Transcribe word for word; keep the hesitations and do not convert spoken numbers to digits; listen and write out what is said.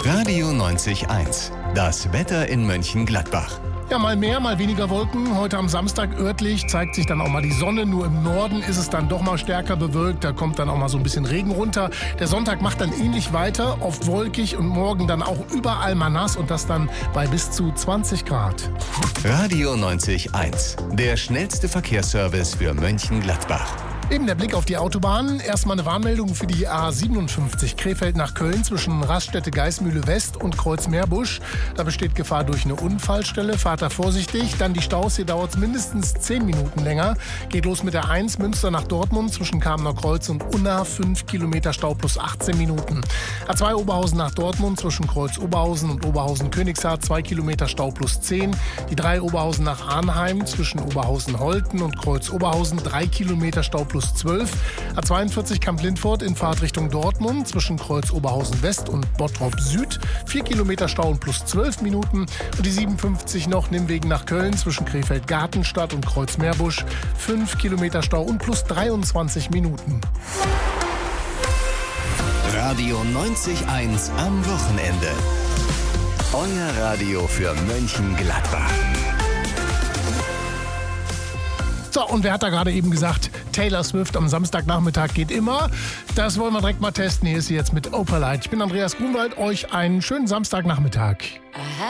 Radio neunzig eins. Das Wetter in Mönchengladbach. Ja, mal mehr, mal weniger Wolken. Heute am Samstag örtlich zeigt sich dann auch mal die Sonne. Nur im Norden ist es dann doch mal stärker bewölkt. Da kommt dann auch mal so ein bisschen Regen runter. Der Sonntag macht dann ähnlich weiter, oft wolkig und morgen dann auch überall mal nass und das dann bei bis zu zwanzig Grad. Radio neunzig eins. Der schnellste Verkehrsservice für Mönchengladbach. Eben der Blick auf die Autobahn. Erstmal eine Warnmeldung für die A siebenundfünfzig Krefeld nach Köln zwischen Raststätte Geismühle West und Kreuz Meerbusch. Da besteht Gefahr durch eine Unfallstelle. Fahrt da vorsichtig. Dann die Staus. Hier dauert es mindestens zehn Minuten länger. Geht los mit der eins Münster nach Dortmund zwischen Kamener Kreuz und Unna. fünf Kilometer Stau plus achtzehn Minuten. A zwei Oberhausen nach Dortmund zwischen Kreuz Oberhausen und Oberhausen Königshardt. zwei Kilometer Stau plus zehn. Die drei Oberhausen nach Arnheim zwischen Oberhausen Holten und Kreuz Oberhausen. drei Kilometer Stau plus zwölf. A zweiundvierzig Kamp-Lindfort in Fahrtrichtung Dortmund zwischen Kreuz Oberhausen West und Bottrop Süd. vier Kilometer Stau und plus zwölf Minuten. Und die siebenundfünfzig noch Nimwegen nach Köln zwischen Krefeld-Gartenstadt und Kreuz Meerbusch. fünf Kilometer Stau und plus dreiundzwanzig Minuten. Radio neunzig eins am Wochenende. Euer Radio für Mönchengladbach. So, und wer hat da gerade eben gesagt, Taylor Swift am Samstagnachmittag geht immer? Das wollen wir direkt mal testen. Hier ist sie jetzt mit Opalite. Ich bin Andreas Grunwald. Euch einen schönen Samstagnachmittag.